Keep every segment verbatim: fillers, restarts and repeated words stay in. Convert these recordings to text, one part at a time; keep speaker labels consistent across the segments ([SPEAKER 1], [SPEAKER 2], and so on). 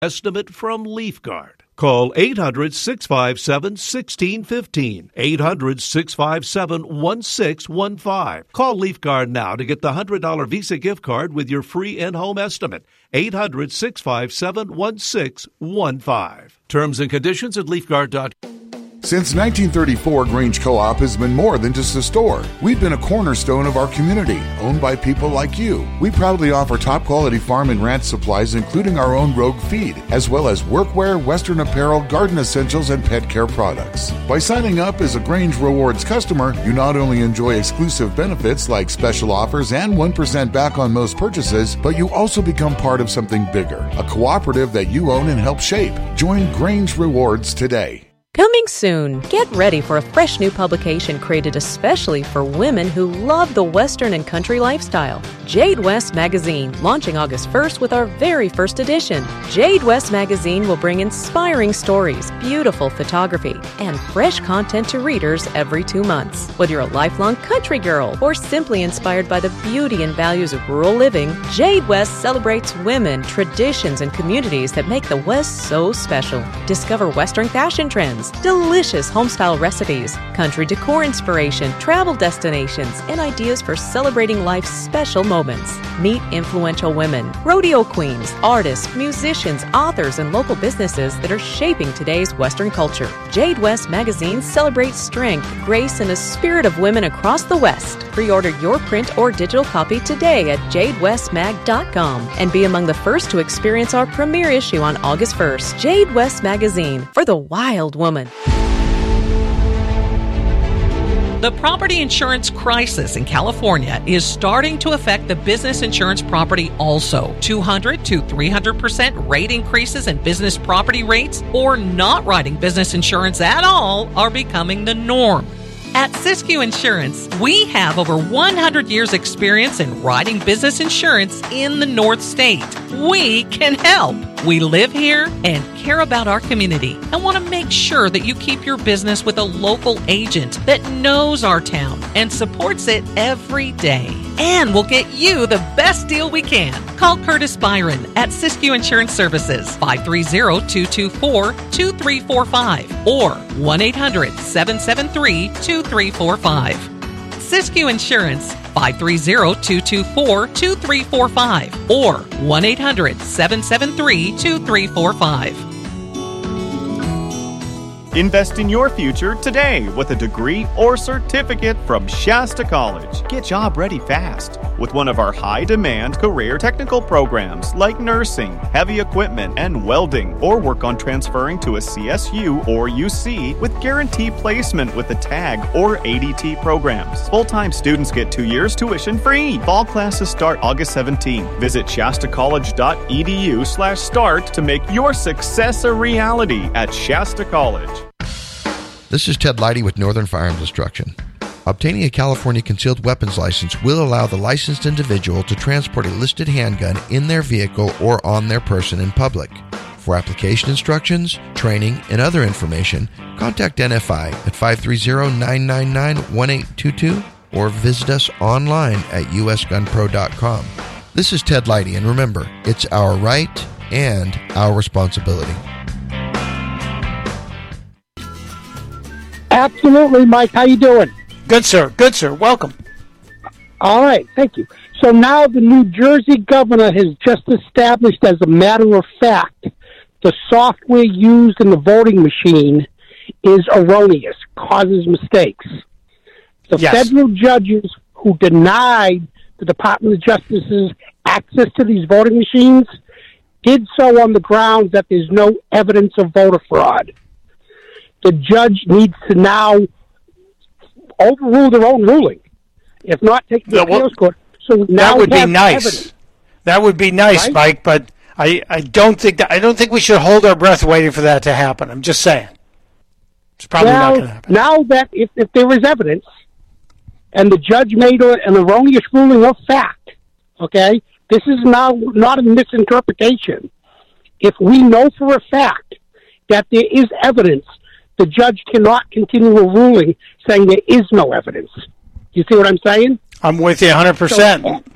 [SPEAKER 1] estimate from LeafGuard. Call eight hundred, six five seven, one six one five, eight hundred, six five seven, one six one five. Call LeafGuard now to get the one hundred dollars Visa gift card with your free in-home estimate, eight hundred, six five seven, one six one five. Terms and conditions at leaf guard dot com.
[SPEAKER 2] Since nineteen thirty-four, Grange Co-op has been more than just a store. We've been a cornerstone of our community, owned by people like you. We proudly offer top-quality farm and ranch supplies, including our own Rogue feed, as well as workwear, Western apparel, garden essentials, and pet care products. By signing up as a Grange Rewards customer, you not only enjoy exclusive benefits like special offers and one percent back on most purchases, but you also become part of something bigger, a cooperative that you own and help shape. Join Grange Rewards today.
[SPEAKER 3] Coming soon. Get ready for a fresh new publication created especially for women who love the Western and country lifestyle. Jade West Magazine, launching August first with our very first edition. Jade West Magazine will bring inspiring stories, beautiful photography, and fresh content to readers every two months. Whether you're a lifelong country girl or simply inspired by the beauty and values of rural living, Jade West celebrates women, traditions, and communities that make the West so special. Discover Western fashion trends, delicious homestyle recipes, country decor inspiration, travel destinations, and ideas for celebrating life's special moments. Meet influential women, rodeo queens, artists, musicians, authors, and local businesses that are shaping today's Western culture. Jade West Magazine celebrates strength, grace, and the spirit of women across the West. Pre-order your print or digital copy today at jade west mag dot com and be among the first to experience our premiere issue on August first. Jade West Magazine, for the wild woman.
[SPEAKER 4] The property insurance crisis in California is starting to affect the business insurance property also. two hundred to three hundred percent rate increases in business property rates or not writing business insurance at all are becoming the norm. At Siskiyou Insurance, we have over one hundred years experience in writing business insurance in the North State. We can help. We live here and care about our community and want to make sure that you keep your business with a local agent that knows our town and supports it every day. And we'll get you the best deal we can. Call Curtis Byron at Siskiyou Insurance Services, five three zero, two two four, two three four five or one eight hundred, seven seven three, two three four five. Siskiyou Insurance, five three zero, two two four, two three four five or one eight hundred, seven seven three, two three four five.
[SPEAKER 5] Invest in your future today with a degree or certificate from Shasta College. Get job ready fast with one of our high-demand career technical programs like nursing, heavy equipment, and welding, or work on transferring to a C S U or U C with guaranteed placement with the TAG or A D T programs. Full-time students get two years tuition free. Fall classes start August seventeenth. Visit shasta college dot e d u slash start to make your success a reality at Shasta College.
[SPEAKER 6] This is Ted Leidy with Northern Firearms Instruction. Obtaining a California concealed weapons license will allow the licensed individual to transport a listed handgun in their vehicle or on their person in public. For application instructions, training, and other information, contact N F I at five three zero, nine nine nine, one eight two two or visit us online at u s gun pro dot com. This is Ted Leidy, and remember, it's our right and our responsibility.
[SPEAKER 7] Absolutely, Mike. How you doing?
[SPEAKER 8] Good, sir. Good, sir. Welcome.
[SPEAKER 7] All right. Thank you. So now the New Jersey governor has just established as a matter of fact the software used in the voting machine is erroneous, causes mistakes. The yes. federal judges who denied the Department of Justice's access to these voting machines did so on the grounds that there's no evidence of voter fraud. The judge needs to now overrule their own ruling, if not take the appeals court. So now
[SPEAKER 8] that would be nice.
[SPEAKER 7] Evidence.
[SPEAKER 8] That would be nice, right? Mike. But I, I don't think that I don't think we should hold our breath waiting for that to happen. I'm just saying, it's probably
[SPEAKER 7] well,
[SPEAKER 8] not going to happen.
[SPEAKER 7] Now that if, if there is evidence, and the judge made a, an erroneous ruling of fact, okay, this is now not a misinterpretation. If we know for a fact that there is evidence, the judge cannot continue a ruling saying there is no evidence. You see what I'm saying?
[SPEAKER 8] I'm with you one hundred percent. So,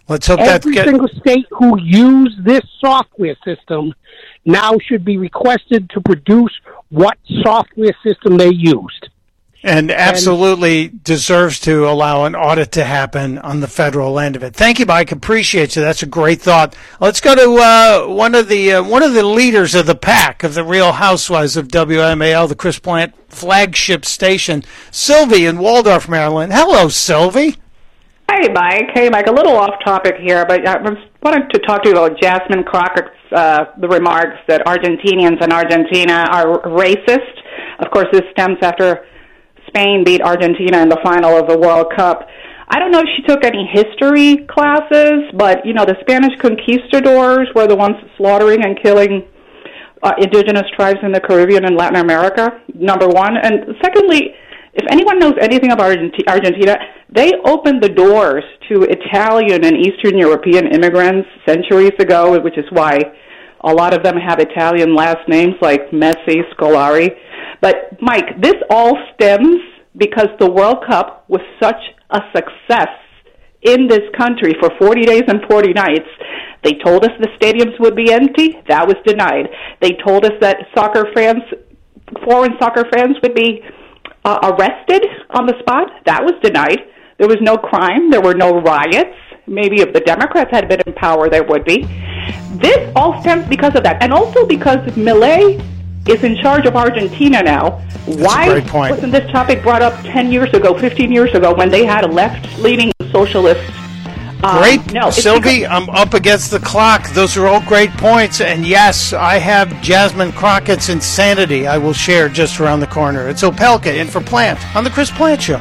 [SPEAKER 8] Let's hope
[SPEAKER 7] Every
[SPEAKER 8] that get...
[SPEAKER 7] single state who use this software system now should be requested to produce what software system they used.
[SPEAKER 8] And absolutely and, deserves to allow an audit to happen on the federal end of it. Thank you, Mike. Appreciate you. That's a great thought. Let's go to uh, one of the uh, one of the leaders of the pack of the Real Housewives of W M A L, the Chris Plant flagship station, Sylvie in Waldorf, Maryland. Hello, Sylvie.
[SPEAKER 9] Hey, Mike. Hey, Mike. A little off topic here, but I wanted to talk to you about Jasmine Crockett's uh, the remarks that Argentinians and Argentina are racist. Of course, this stems after Spain beat Argentina in the final of the World Cup. I don't know if she took any history classes, but, you know, the Spanish conquistadors were the ones slaughtering and killing uh, indigenous tribes in the Caribbean and Latin America, number one. And secondly, if anyone knows anything about Argentina, they opened the doors to Italian and Eastern European immigrants centuries ago, which is why a lot of them have Italian last names like Messi, Scolari. But, Mike, this all stems because the World Cup was such a success in this country for forty days and forty nights. They told us the stadiums would be empty. That was denied. They told us that soccer fans, foreign soccer fans would be uh, arrested on the spot. That was denied. There was no crime. There were no riots. Maybe if the Democrats had been in power, there would be. This all stems because of that. And also because Milei is in charge of Argentina now.
[SPEAKER 8] That's
[SPEAKER 9] Why wasn't this topic brought up ten years ago, fifteen years ago, when they had a left-leaning socialist? Um,
[SPEAKER 8] great,
[SPEAKER 9] no,
[SPEAKER 8] Sylvie,
[SPEAKER 9] because-
[SPEAKER 8] I'm up against the clock. Those are all great points. And yes, I have Jasmine Crockett's insanity I will share just around the corner. It's Opelka in for Plant on the Chris Plant Show.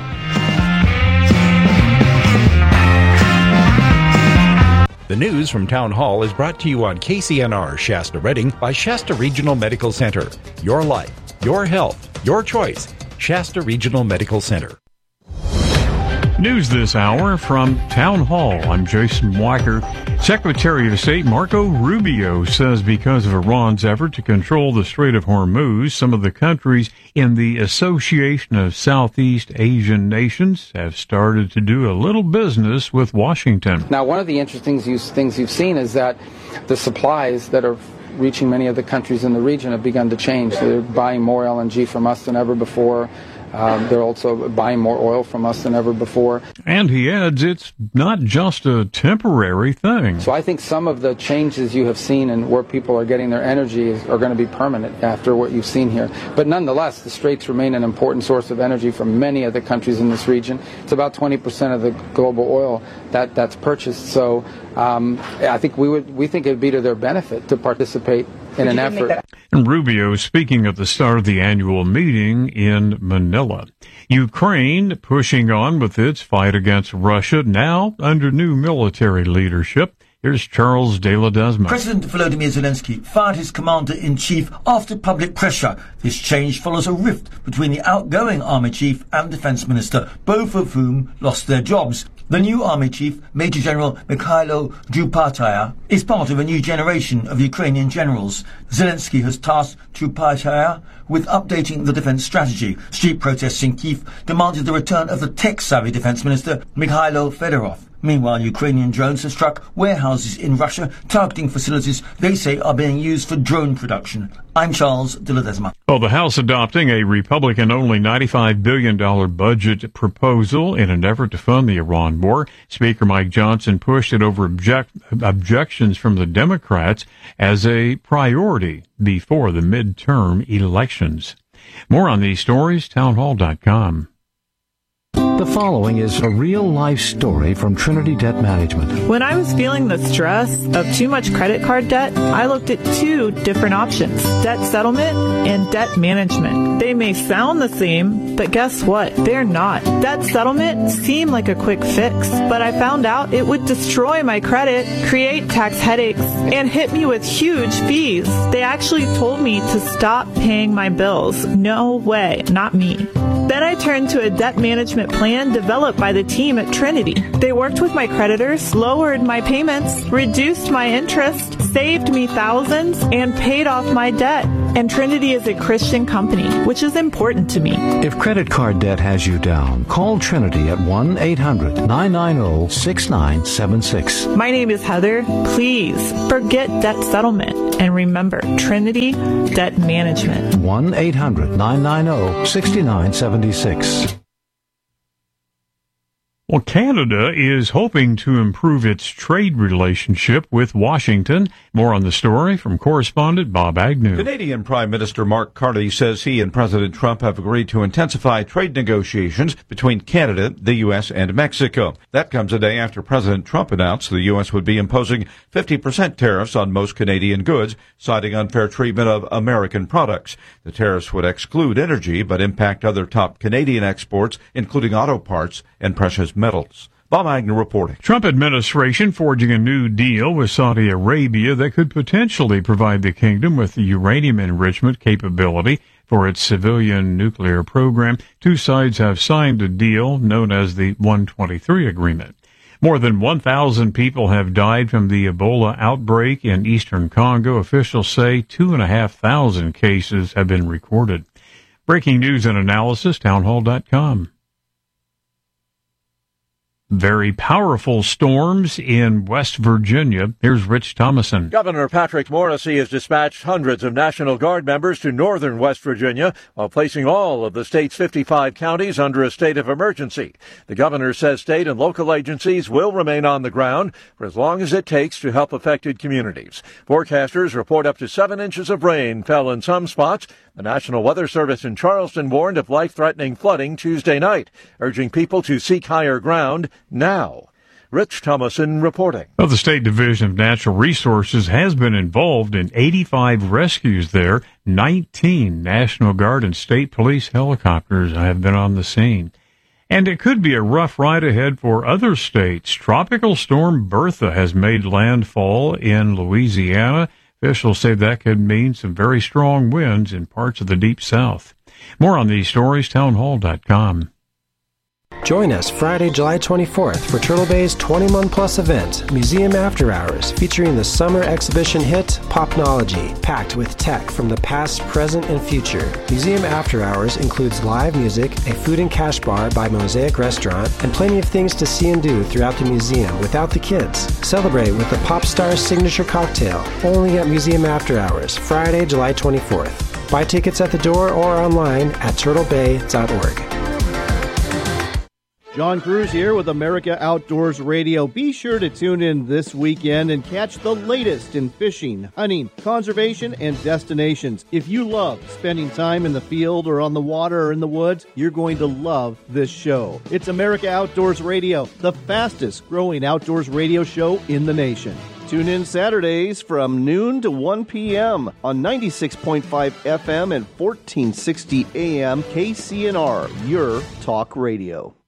[SPEAKER 10] The news from Town Hall is brought to you on K C N R Shasta Redding by Shasta Regional Medical Center. Your life, your health, your choice. Shasta Regional Medical Center.
[SPEAKER 11] News this hour from Town Hall. I'm Jason Weicker. Secretary of State Marco Rubio says because of Iran's effort to control the Strait of Hormuz, some of the countries in the Association of Southeast Asian Nations have started to do a little business with Washington.
[SPEAKER 12] Now, one of the interesting things you've seen is that the supplies that are reaching many of the countries in the region have begun to change. They're buying more L N G from us than ever before. Um, they're also buying more oil from us than ever before.
[SPEAKER 11] And he adds it's not just a temporary thing.
[SPEAKER 12] So I think some of the changes you have seen and where people are getting their energy is, are going to be permanent after what you've seen here. But nonetheless, the Straits remain an important source of energy for many of the countries in this region. It's about twenty percent of the global oil that, that's purchased. So um, I think we would we think it would be to their benefit to participate in an effort.
[SPEAKER 11] And Rubio speaking at the start of the annual meeting in Manila. Ukraine pushing on with its fight against Russia, now under new military leadership. Here's Charles de Ledesma.
[SPEAKER 13] President Volodymyr Zelensky fired his commander-in-chief after public pressure. This change follows a rift between the outgoing army chief and defense minister, both of whom lost their jobs. The new army chief, Major General Mikhailo Drupataya, is part of a new generation of Ukrainian generals. Zelensky has tasked Drupataya with updating the defense strategy. Street protests in Kyiv demanded the return of the tech-savvy defense minister, Mikhailo Fedorov. Meanwhile, Ukrainian drones have struck warehouses in Russia, targeting facilities they say are being used for drone production. I'm Charles de Ledesma.
[SPEAKER 11] Well, the House adopting a Republican-only ninety-five billion dollars budget proposal in an effort to fund the Iran war. Speaker Mike Johnson pushed it over object- objections from the Democrats as a priority before the midterm elections. More on these stories, townhall dot com.
[SPEAKER 14] The following is a real-life story from Trinity Debt Management.
[SPEAKER 15] When I was feeling the stress of too much credit card debt, I looked at two different options, debt settlement and debt management. They may sound the same, but guess what? They're not. Debt settlement seemed like a quick fix, but I found out it would destroy my credit, create tax headaches, and hit me with huge fees. They actually told me to stop paying my bills. No way, not me. Then I turned to a debt management plan developed by the team at Trinity. They worked with my creditors, lowered my payments, reduced my interest, saved me thousands, and paid off my debt. And Trinity is a Christian company, which is important to me.
[SPEAKER 14] If credit card debt has you down, call Trinity at one eight hundred nine nine zero six nine seven six.
[SPEAKER 15] My name is Heather. Please forget debt settlement and remember Trinity Debt Management.
[SPEAKER 14] one eight hundred nine nine zero six nine seven six.
[SPEAKER 11] Well, Canada is hoping to improve its trade relationship with Washington. More on the story from correspondent Bob Agnew.
[SPEAKER 16] Canadian Prime Minister Mark Carney says he and President Trump have agreed to intensify trade negotiations between Canada, the U S, and Mexico. That comes a day after President Trump announced the U S would be imposing fifty percent tariffs on most Canadian goods, citing unfair treatment of American products. The tariffs would exclude energy, but impact other top Canadian exports, including auto parts and precious metals. Bob Agnew reporting.
[SPEAKER 11] Trump administration forging a new deal with Saudi Arabia that could potentially provide the kingdom with the uranium enrichment capability for its civilian nuclear program. Two sides have signed a deal known as the one twenty-three Agreement. More than one thousand people have died from the Ebola outbreak in eastern Congo. Officials say two thousand five hundred cases have been recorded. Breaking news and analysis, townhall dot com. Very powerful storms in West Virginia. Here's Rich Thomason.
[SPEAKER 17] Governor Patrick Morrisey has dispatched hundreds of National Guard members to northern West Virginia while placing all of the state's fifty-five counties under a state of emergency. The governor says state and local agencies will remain on the ground for as long as it takes to help affected communities. Forecasters report up to seven inches of rain fell in some spots. The National Weather Service in Charleston warned of life-threatening flooding Tuesday night, urging people to seek higher ground now. Rich Thomason reporting.
[SPEAKER 11] Well, the State Division of Natural Resources has been involved in eighty-five rescues there. nineteen National Guard and State Police helicopters have been on the scene. And it could be a rough ride ahead for other states. Tropical Storm Bertha has made landfall in Louisiana. Officials say that could mean some very strong winds in parts of the Deep South. More on these stories, townhall dot com.
[SPEAKER 18] Join us Friday, July twenty-fourth for Turtle Bay's twenty-one plus event, Museum After Hours, featuring the summer exhibition hit, Popnology, packed with tech from the past, present, and future. Museum After Hours includes live music, a food and cash bar by Mosaic Restaurant, and plenty of things to see and do throughout the museum without the kids. Celebrate with the Pop Star signature cocktail, only at Museum After Hours, Friday, July twenty-fourth. Buy tickets at the door or online at turtle bay dot org.
[SPEAKER 19] John Cruz here with America Outdoors Radio. Be sure to tune in this weekend and catch the latest in fishing, hunting, conservation, and destinations. If you love spending time in the field or on the water or in the woods, you're going to love this show. It's America Outdoors Radio, the fastest growing outdoors radio show in the nation. Tune in Saturdays from noon to one p.m. on ninety-six point five F M and fourteen sixty A M K C N R, your talk radio.